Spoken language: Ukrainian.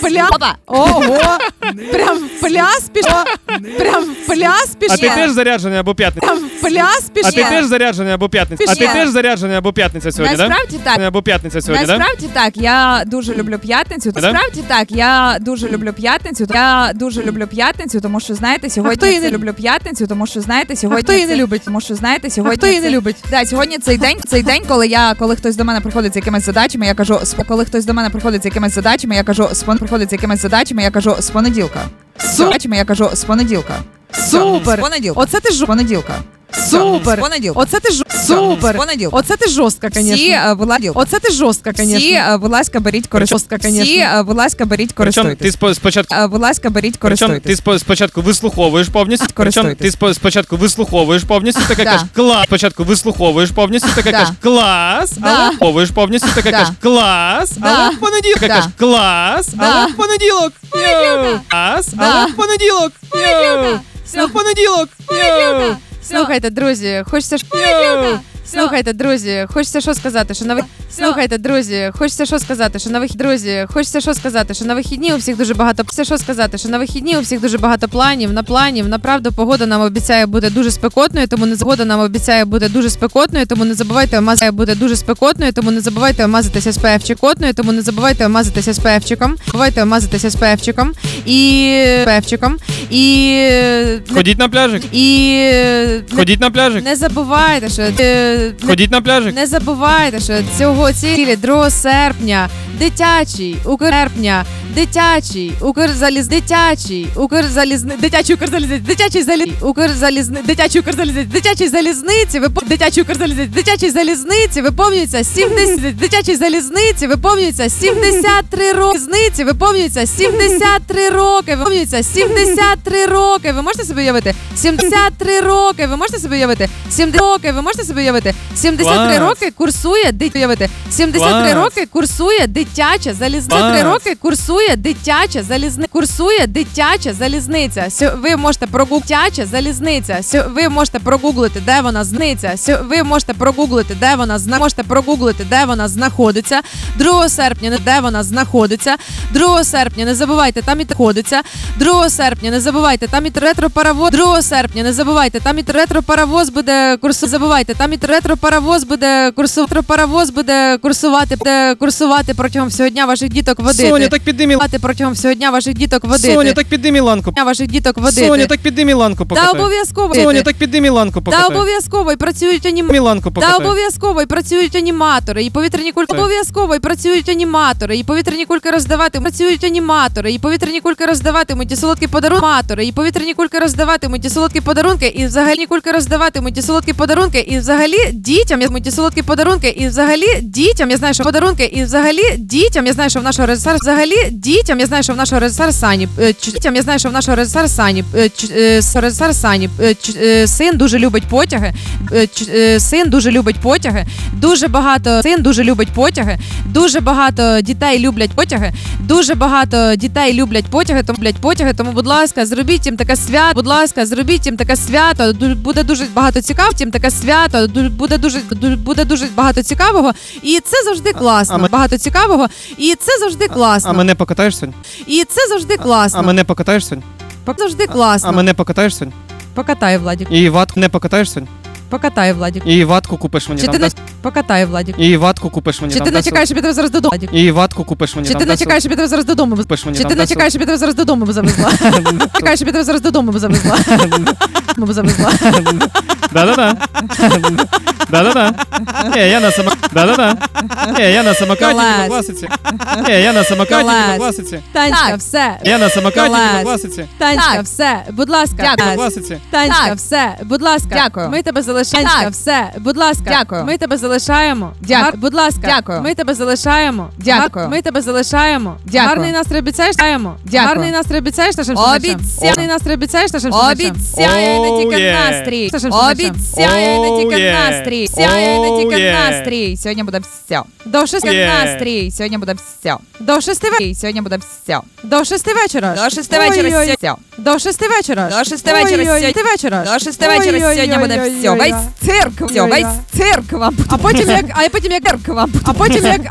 пляс. Ого. Прям в пляс пішло. Прям в пляс пішло. А ти теж заряджений або п'ятниця? Прям в пляс пішло. А ти теж заряджений або п'ятниця? А ти теж заряджений або п'ятниця сьогодні, так? Насправді так. Або п'ятниця сьогодні, так? Насправді так, я дуже люблю п'ятницю. Насправді так, я дуже люблю п'ятницю. Я дуже люблю п'ятницю, тому що, знаєте, сьогодні я не люблю п'ятницю, тому що, знаєте, сьогодні хто її не любить? Тому що, знаєте, сьогодні хто її не любить? Да, сьогодні цей день, коли хтось до мене приходить з якимись задачами, я кажу, коли хтось до мене приходить з якимись задачами, я кажу, я кажу, з понеділка. Я кажу, з понеділка. Супер. Оце ти понеділка. Супер. Оце ти супер. Оце ти жорстка, звісно. Оце ти жорстка, звісно. Всі, будь ласка, беріть, користуйтесь. Всі, будь ласка, беріть, користуйтесь. Ти спочатку, будь ласка, беріть, користуйтесь. ти спочатку вислуховуєш повністю. Ти спочатку вислуховуєш повністю, така кажеш клас. Спочатку вислуховуєш повністю, така кажеш клас. А вислуховуєш повністю, така кажеш клас. А в понеділок кажеш клас. А в понеділок. Клас. А в понеділок. В понеділок. Слухайте, друзі, хочеться Слухайте, друзі, хочеться що сказати, що на Слухайте, друзі, хочеться що сказати, що на друзі, хочеться що сказати, що на вихідні у всіх дуже багато що сказати, що на вихідні у всіх дуже багато планів, направду погода нам обіцяє бути дуже спекотною, тому не забувайте тому не забувайте буде дуже спекотною, тому не забувайте мазатися SPF-чикотною, тому не забувайте мазатися SPF-чиком, і ходіть на пляжик. Ходіть на пляжик. Не забувайте, що ходіть на пляжик. Не забувайте, що цілі 2 серпня дитячий залізниці виповнюється 73 роки. Ви можете собі уявити? 73 роки. Ви можете собі уявити? 73 роки курсує дитяча залізниця. Ви можете прогуглити, де вона знаходиться. 2 серпня, де вона знаходиться. 2 серпня, не забувайте, там і знаходиться. 2 серпня, не забувайте, там і ретропаровоз. 2 серпня, не забувайте, там і ретропаровоз буде курсувати протягом всього дня ваших діток водити. Соня, так підійми ланку. Соня, так підійми ланку покатай. Та обов'язково. Соня, так підійми ланку покатай. Та обов'язково і працюють аніматори, і повітряні кульки. І повітряні кульки роздаватимуть і солодкі подарунки. І взагалі дітям, я знаю, що в нашого режисера Сані син дуже любить потяги. Дуже багато дітей люблять потяги. Тому, будь ласка, зробіть їм таке свято. Буде дуже багато цікавого. І це завжди класно. А мене покатаєш, Сонь? А мене покатаєш, Сонь? Покатаю, Владик. І ватку не покатаєш, Сонь? Покатаю, Владик. І ватку купиш мені там. Покатаю, Владик. І ватку купиш мені там. Чи ти натякаєш, що я тебе зараз додому? І ватку купиш мені там. Чи ти натякаєш, що я тебе зараз додому? Чи ти натякаєш, що я тебе зараз додому завезла? Да-да-да. Я на самокаті на класиці. Танечка, все. Я на самокаті на класиці. Танечка, все. Будь ласка. Дякую. Танечка, все. Будь ласка. Дякую. Ми тебе залишаємо. Танечка, все. Будь ласка. Дякую. Ми тебе залишаємо. Дякую. Будь ласка. Дякую. Ми тебе залишаємо. Дякую. Ми тебе залишаємо. Дякую. Гарний настрій обіцяєш? Дякую. Гарний настрій обіцяєш нашим слухачам? Гарний настрій обіцяєш нашим слухачам? Обіцяє не тільки настрій. Обіцяє не тільки настрій. Обіцяє не тільки настрій. Сьогодні буде все. До 6 Настрій. Сьогодні буде все. До 6 Сьогодні буде все. До 6 вечора. До 6 вечора все. До 6 вечора. До 6 вечора сьогодні. До 6 вечора сьогодні буде все. Весь цирк. Весь цирк вам. А потім як